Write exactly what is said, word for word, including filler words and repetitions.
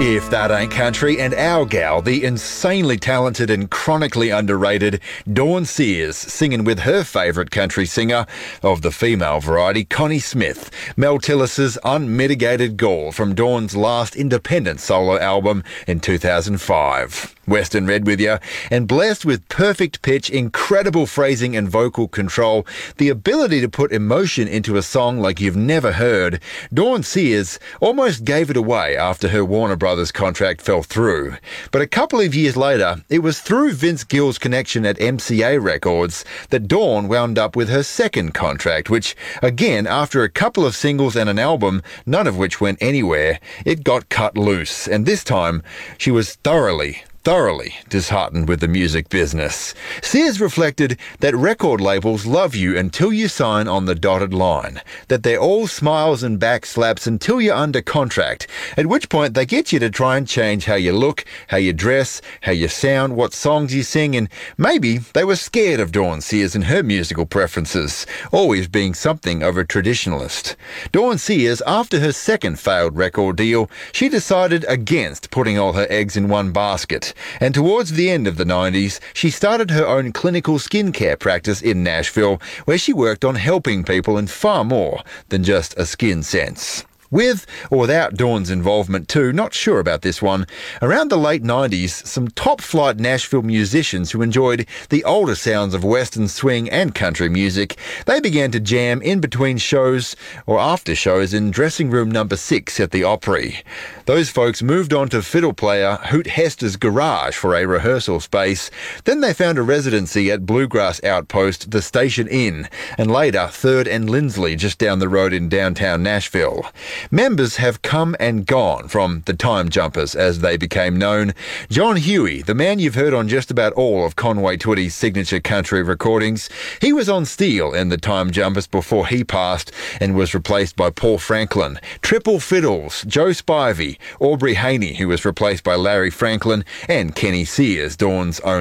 If that ain't country, and our gal, the insanely talented and chronically underrated Dawn Sears, singing with her favourite country singer of the female variety, Connie Smith, Mel Tillis's Unmitigated Gall from Dawn's last independent solo album in two thousand five. Western Red with you, and blessed with perfect pitch, incredible phrasing and vocal control, the ability to put emotion into a song like you've never heard, Dawn Sears almost gave it away after her Warner Brothers contract fell through. But a couple of years later, it was through Vince Gill's connection at M C A Records that Dawn wound up with her second contract, which, again, after a couple of singles and an album, none of which went anywhere, it got cut loose, and this time she was thoroughly thoroughly disheartened with the music business. Sears reflected that record labels love you until you sign on the dotted line, that they're all smiles and backslaps until you're under contract, at which point they get you to try and change how you look, how you dress, how you sound, what songs you sing, and maybe they were scared of Dawn Sears and her musical preferences, always being something of a traditionalist. Dawn Sears, after her second failed record deal, she decided against putting all her eggs in one basket. And towards the end of the nineties, she started her own clinical skincare practice in Nashville, where she worked on helping people in far more than just a skin sense. With or without Dawn's involvement too, not sure about this one, around the late nineties, some top-flight Nashville musicians who enjoyed the older sounds of western swing and country music, they began to jam in between shows or after shows in dressing room number six at the Opry. Those folks moved on to fiddle player Hoot Hester's garage for a rehearsal space. Then they found a residency at bluegrass outpost The Station Inn, and later Third and Lindsley just down the road in downtown Nashville. Members have come and gone from the Time Jumpers, as they became known. John Huey, the man you've heard on just about all of Conway Twitty's signature country recordings, he was on steel in the Time Jumpers before he passed and was replaced by Paul Franklin. Triple fiddles, Joe Spivey, Aubrey Haney, who was replaced by Larry Franklin, and Kenny Sears, Dawn's own